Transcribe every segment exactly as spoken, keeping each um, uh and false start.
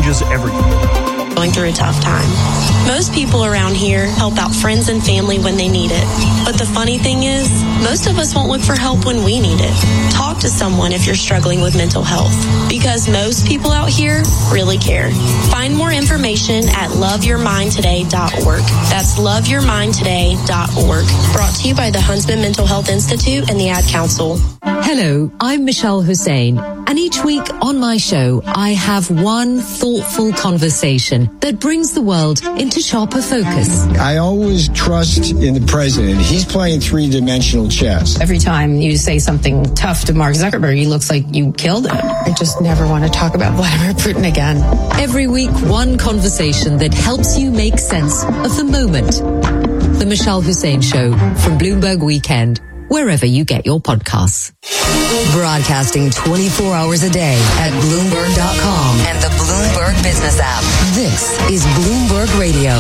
changes everything. Going through a tough time. Most people around here help out friends and family when they need it. But the funny thing is, most of us won't look for help when we need it. Talk to someone if you're struggling with mental health, because most people out here really care. Find more information at love your mind today dot org. That's love your mind today dot org. Brought to you by the Huntsman Mental Health Institute and the Ad Council. Hello, I'm Michelle Hussein, and each week on my show, I have one thoughtful conversation that brings the world into sharper focus. I always trust in the president. He's playing three-dimensional chess. Every time you say something tough to Mark Zuckerberg, he looks like you killed him. I just never want to talk about Vladimir Putin again. Every week, one conversation that helps you make sense of the moment. The Michelle Hussein Show from Bloomberg Weekend, wherever you get your podcasts. Broadcasting twenty-four hours a day at Bloomberg dot com and the Bloomberg Business app. This is Bloomberg Radio.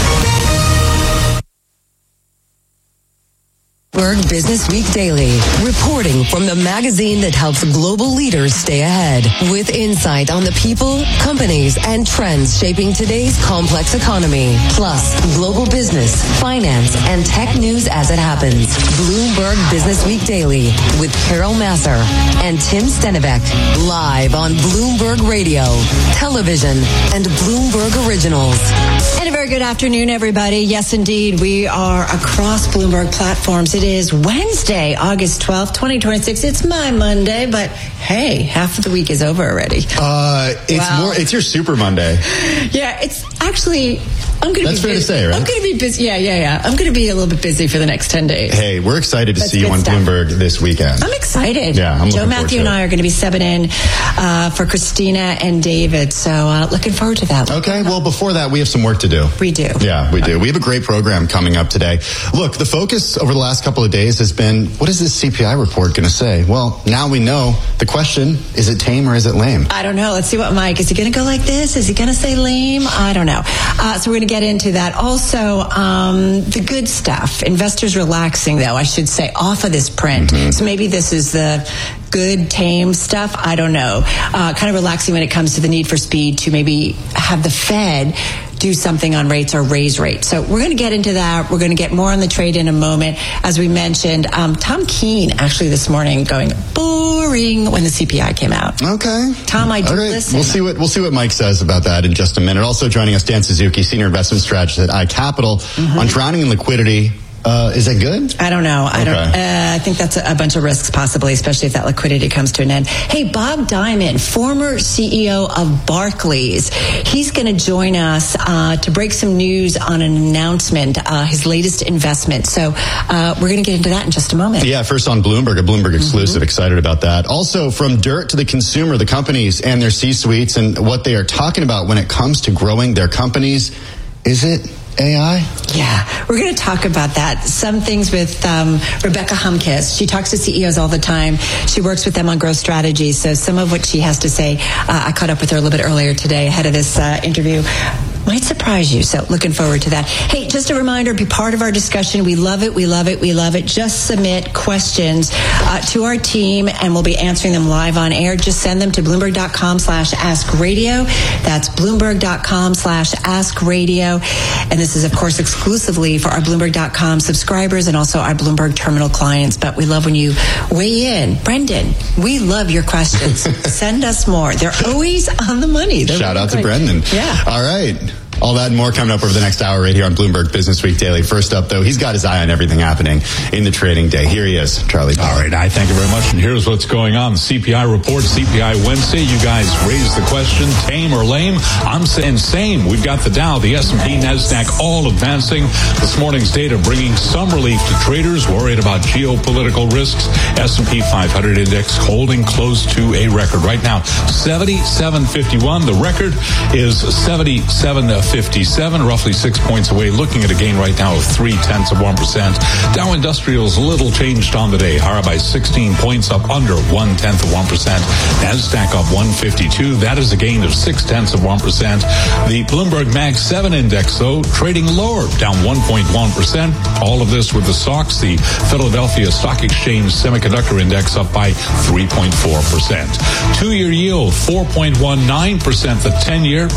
Bloomberg Business Week Daily, reporting from the magazine that helps global leaders stay ahead, with insight on the people, companies, and trends shaping today's complex economy, plus global business, finance, and tech news as it happens. Bloomberg Business Week Daily with Carol Masser and Tim Stenivek, live on Bloomberg Radio, television, and Bloomberg Originals. And a very good afternoon, everybody. Yes, indeed, we are across Bloomberg platforms. It is Wednesday, August twelfth, twenty twenty-six. It's my Monday, but hey, half of the week is over already. Uh, it's wow. more. It's your Super Monday. Yeah, it's actually. I'm going to That's be fair busy. to say, right? I'm going to be busy. Yeah, yeah, yeah. I'm going to be a little bit busy for the next ten days. Hey, we're excited to That's see you on stuff. Bloomberg this weekend. I'm excited. Yeah, I'm Joe looking Matthew and I are going to be subbing in uh, for Christina and David, so uh, looking forward to that. Okay, well, before that, we have some work to do. We do. Yeah, we do. We have a great program coming up today. Look, the focus over the last couple of days has been, what is this C P I report going to say? Well, now we know. The question, is it tame or is it lame? I don't know. Let's see what Mike, is he going to go like this? Is he going to say lame? I don't know. Uh, so we're going to get into that. Also, um, the good stuff. Investors relaxing, though, I should say, off of this print. Mm-hmm. So maybe this is the good, tame stuff. I don't know. Uh, kind of relaxing when it comes to the need for speed to maybe have the Fed do something on rates or raise rates. So we're going to get into that. We're going to get more on the trade in a moment. As we mentioned, um, Tom Keene actually this morning going boring when the C P I came out. Okay. Tom, I do All right. listen. We'll see what we'll see what Mike says about that in just a minute. Also joining us, Dan Suzuki, Senior Investment Strategist at iCapital, mm-hmm. on drowning in liquidity. Uh, is that good? I don't know. I okay. don't. Uh, I think that's a, a bunch of risks, possibly, especially if that liquidity comes to an end. Hey, Bob Diamond, former C E O of Barclays, he's going to join us uh, to break some news on an announcement, uh, his latest investment. So uh, we're going to get into that in just a moment. Yeah, first on Bloomberg, a Bloomberg exclusive. Mm-hmm. Excited about that. Also, from dirt to the consumer, the companies and their C-suites and what they are talking about when it comes to growing their companies. Is it A I? Yeah, we're going to talk about that. Some things with um, Rebecca Humkes. She talks to C E Os all the time. She works with them on growth strategy. So some of what she has to say, uh, I caught up with her a little bit earlier today ahead of this uh, interview. Might surprise you. So looking forward to that. Hey, just a reminder, be part of our discussion. We love it. We love it. We love it. Just submit questions uh, to our team and we'll be answering them live on air. Just send them to Bloomberg.com slash Ask Radio. That's Bloomberg.com slash Ask Radio. And this is, of course, exclusively for our Bloomberg dot com subscribers and also our Bloomberg Terminal clients. But we love when you weigh in. Brendan, we love your questions. Send us more. They're always on the money. They're Shout really out to great. Brendan. Yeah. All right. All that and more coming up over the next hour right here on Bloomberg Business Week Daily. First up, though, he's got his eye on everything happening in the trading day. Here he is, Charlie Powell. All right, I thank you very much. And here's what's going on. C P I report, C P I Wednesday. You guys raised the question, tame or lame? I'm saying same. We've got the Dow, the S and P, NASDAQ all advancing. This morning's data bringing some relief to traders worried about geopolitical risks. S and P five hundred index holding close to a record. Right now, seventy-seven fifty-one. The record is seventy-seven fifty-seven. Roughly six points away, looking at a gain right now of three-tenths of one percent. Dow Industrials little changed on the day, higher by sixteen points, up under one-tenth of one percent. NASDAQ up one fifty-two. That is a gain of six-tenths of one percent. The Bloomberg Mag seven index, though, trading lower, down one point one percent. All of this with the S O X, the Philadelphia Stock Exchange Semiconductor Index, up by three point four percent. Two-year yield, four point one nine percent. The ten-year